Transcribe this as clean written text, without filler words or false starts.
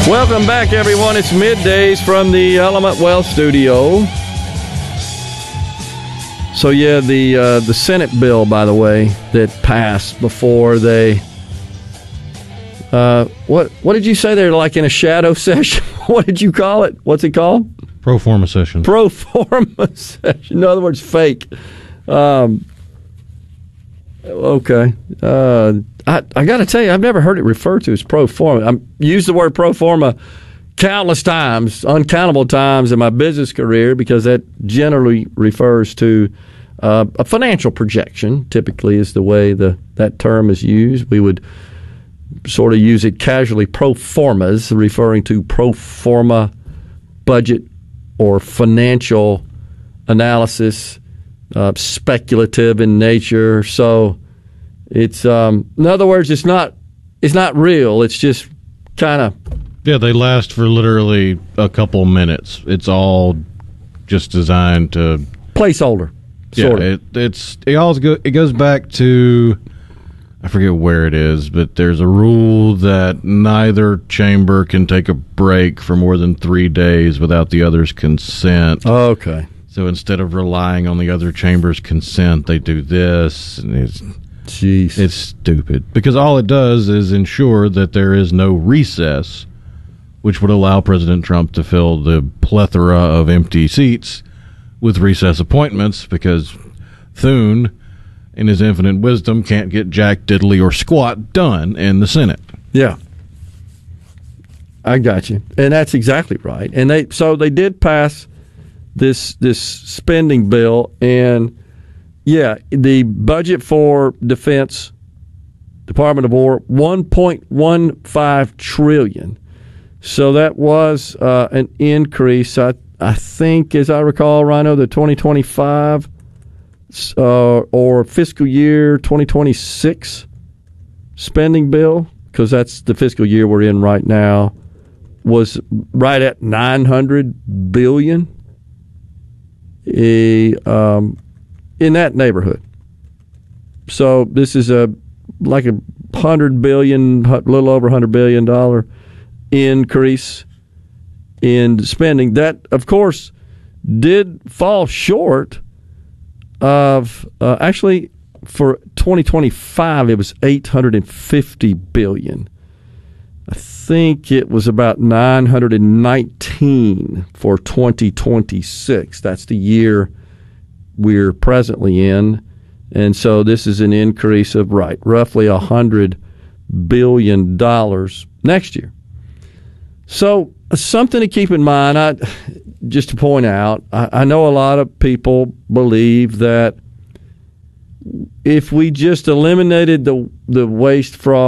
Welcome back, everyone. It's middays from the Element Wealth Studio. So, yeah, the Senate bill, by the way, that passed before they... what did you say? They're like in a shadow session? What did you call it? What's it called? Pro forma session. Pro forma session. In other words, fake. Okay. I got to tell you, I've never heard it referred to as pro forma. I've used the word pro forma countless times, uncountable times in my business career, because that generally refers to a financial projection, typically is the way that term is used. We would sort of use it casually, pro formas, referring to pro forma budget or financial analysis, speculative in nature. So it's in other words, it's not real. It's just kind of they last for literally a couple minutes. It's all just designed to placeholder. Sort of. It goes back to, I forget where it is, but there's a rule that neither chamber can take a break for more than 3 days without the other's consent. Okay. So instead of relying on the other chamber's consent, they do this, and it's stupid, because all it does is ensure that there is no recess, which would allow President Trump to fill the plethora of empty seats with recess appointments, because Thune, in his infinite wisdom, can't get jack diddly or squat done in the Senate. Yeah. I got you. And that's exactly right. And they did pass this spending bill, and the budget for Defense, Department of War, $1.15 trillion. So that was an increase. I think, as I recall, Rhino, the 2025 or fiscal year 2026 spending bill, because that's the fiscal year we're in right now, was right at $900 billion. In that neighborhood. So this is like $100 billion, a little over $100 billion increase in spending. That, of course, did fall short of actually for 2025 it was $850 billion. I think it was about 919 for 2026. That's the year we're presently in. And so this is an increase of, roughly $100 billion next year. So something to keep in mind, just to point out, I know a lot of people believe that if we just eliminated the waste, fraud,